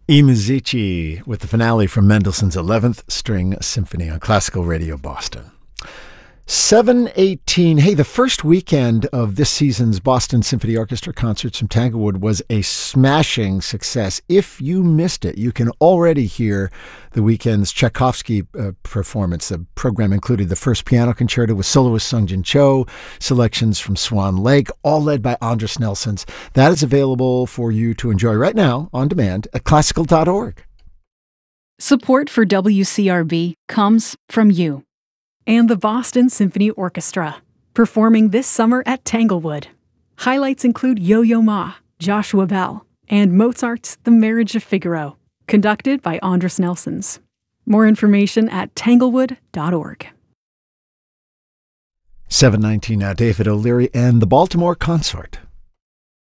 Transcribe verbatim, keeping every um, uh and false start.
I Musici with the finale from Mendelssohn's eleventh String Symphony on Classical Radio Boston. seven eighteen. Hey, the first weekend of this season's Boston Symphony Orchestra concerts from Tanglewood was a smashing success. If you missed it, you can already hear the weekend's Tchaikovsky uh, performance. The program included the first piano concerto with soloist Sung Jin Cho, selections from Swan Lake, all led by Andras Nelsons. That is available for you to enjoy right now on demand at classical dot org. Support for W C R B comes from you and the Boston Symphony Orchestra, performing this summer at Tanglewood. Highlights include Yo-Yo Ma, Joshua Bell, and Mozart's The Marriage of Figaro, conducted by Andras Nelsons. More information at tanglewood dot org. seven nineteen now, David O'Leary and the Baltimore Consort.